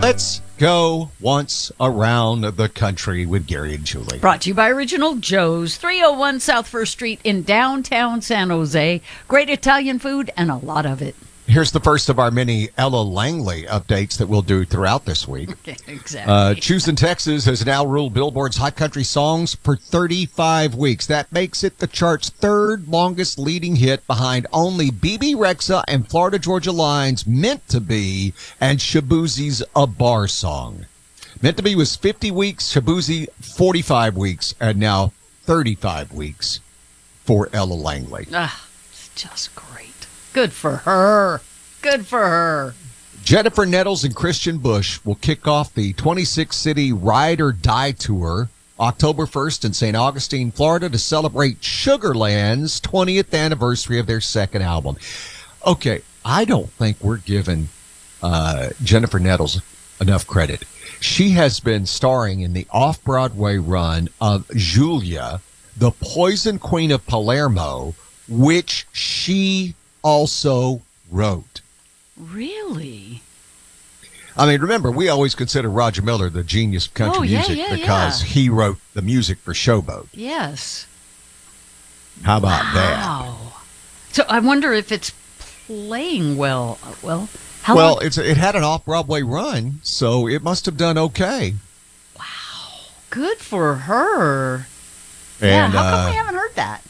Let's go once around the country with Gary and Julie. Brought to you by Original Joe's, 301 South First Street in downtown San Jose. Great Italian food and a lot of it. Here's the first of our many Ella Langley updates that we'll do throughout this week. Okay, exactly. Choosing Texas has now ruled Billboard's Hot Country Songs for 35 weeks. That makes it the chart's third longest leading hit behind only BB Rexha and Florida Georgia Line's Meant to Be and Shaboozey's A Bar Song. Meant to Be was 50 weeks, Shaboozey 45 weeks, and now 35 weeks for Ella Langley. It's just great. Good for her. Good for her. Jennifer Nettles and Christian Bush will kick off the 26-city Ride or Die Tour October 1st in St. Augustine, Florida to celebrate Sugarland's 20th anniversary of their second album. Okay, I don't think we're giving Jennifer Nettles enough credit. She has been starring in the off-Broadway run of Julia, the Poison Queen of Palermo, which she also wrote. Really? I mean, remember, we always consider Roger Miller the genius of country music because he wrote the music for Showboat. Yes. How about that? Wow. So I wonder if it's playing well. Well, it had an off-Broadway run, so it must have done okay. Wow. Good for her. And, how come we haven't heard that?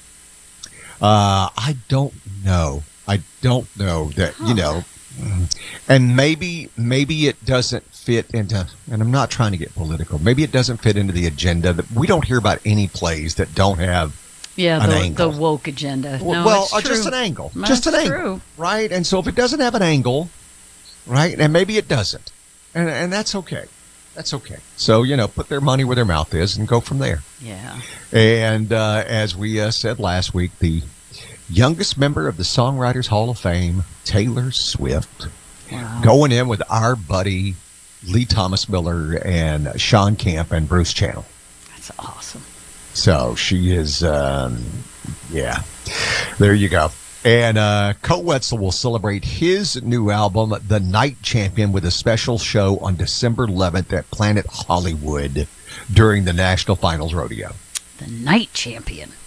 I don't know. That, and maybe it doesn't fit into, and I'm not trying to get political, maybe it doesn't fit into the agenda that we don't hear about any plays that don't have an angle. The woke agenda. Just an angle. Just an angle. Right? And so if it doesn't have an angle, right, and maybe it doesn't, and that's okay. That's okay. So, put their money where their mouth is and go from there. Yeah. And as we said last week, the youngest member of the Songwriters Hall of Fame, Taylor Swift, going in with our buddy Lee Thomas Miller and Sean Camp and Bruce Channel. That's awesome. So she is, there you go. And Coe Wetzel will celebrate his new album, The Night Champion, with a special show on December 11th at Planet Hollywood during the National Finals Rodeo. The Night Champion.